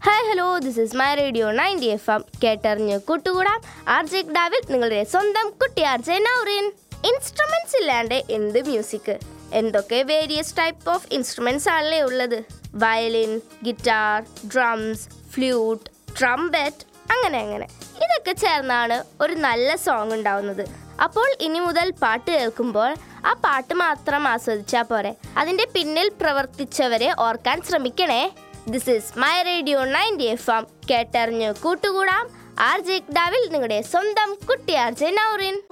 Hi hello, this is my radio 90 FM. കേട്ടറിഞ്ഞ് കൂട്ടുകൂടാം. RJ ഡാവിൽ നിങ്ങളുടെ സ്വന്തം കുട്ടി RJ നൗറിൻ. ഇൻസ്ട്രുമെന്റ്സ് ഇല്ലാണ്ട് എന്ത് മ്യൂസിക്? എന്തൊക്കെ വേരിയസ് ടൈപ്പ് ഓഫ് ഇൻസ്ട്രുമെന്റ്സ് ആണല്ലേ ഉള്ളത്. Violin, guitar, drums, flute, trumpet, അങ്ങനെ ഇതൊക്കെ ചേർന്നാണ് ഒരു നല്ല സോങ് ഉണ്ടാവുന്നത്. അപ്പോൾ ഇനി മുതൽ പാട്ട് കേൾക്കുമ്പോൾ ആ പാട്ട് മാത്രം ആസ്വദിച്ചാൽ പോരെ, അതിൻ്റെ പിന്നിൽ പ്രവർത്തിച്ചവരെ ഓർക്കാൻ ശ്രമിക്കണേ. This is my radio 90 FM. കേട്ടറിഞ്ഞ് കൂട്ടുകൂടാം. RJ ഡാവിൽ നിങ്ങളുടെ സ്വന്തം കുട്ടി RJ നൗറിൻ.